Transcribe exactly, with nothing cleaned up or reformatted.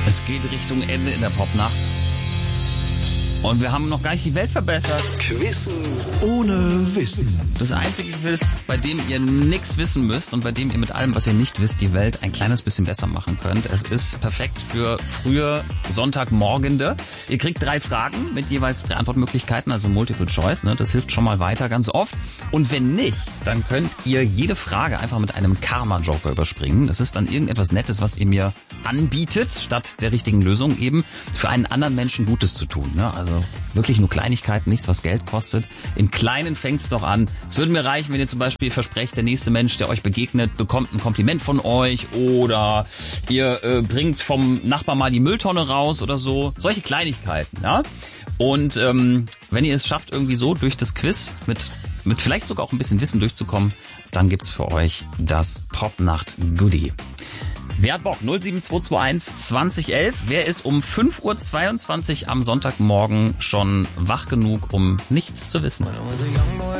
Es geht Richtung Ende in der Popnacht. Und wir haben noch gar nicht die Welt verbessert. Quizzen ohne Wissen. Das einzige Quiz, bei dem ihr nichts wissen müsst und bei dem ihr mit allem, was ihr nicht wisst, die Welt ein kleines bisschen besser machen könnt. Es ist perfekt für frühe Sonntagmorgende. Ihr kriegt drei Fragen mit jeweils drei Antwortmöglichkeiten, also Multiple Choice. Ne? Das hilft schon mal weiter ganz oft. Und wenn nicht, dann könnt ihr jede Frage einfach mit einem Karma-Joker überspringen. Das ist dann irgendetwas Nettes, was ihr mir anbietet, statt der richtigen Lösung eben für einen anderen Menschen Gutes zu tun. Ne? Also wirklich nur Kleinigkeiten, nichts, was Geld kostet. Im Kleinen fängt's doch an. Es würde mir reichen, wenn ihr zum Beispiel versprecht, der nächste Mensch, der euch begegnet, bekommt ein Kompliment von euch oder ihr äh, bringt vom Nachbar mal die Mülltonne raus oder so. Solche Kleinigkeiten, ja. Und ähm, wenn ihr es schafft, irgendwie so durch das Quiz mit mit vielleicht sogar auch ein bisschen Wissen durchzukommen, dann gibt's für euch das Popnacht-Goodie. Wer hat Bock? null sieben zwei zwei eins zwanzig elf. Wer ist um fünf Uhr zweiundzwanzig am Sonntagmorgen schon wach genug, um nichts zu wissen?